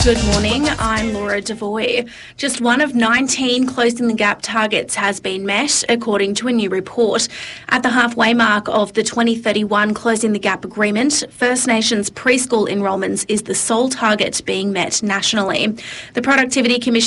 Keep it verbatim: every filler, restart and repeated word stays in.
Good morning, I'm Laura Devoy. Just one of nineteen Closing the Gap targets has been met, according to a new report. At the halfway mark of the twenty thirty-one Closing the Gap agreement, First Nations preschool enrolments is the sole target being met nationally. The Productivity Commission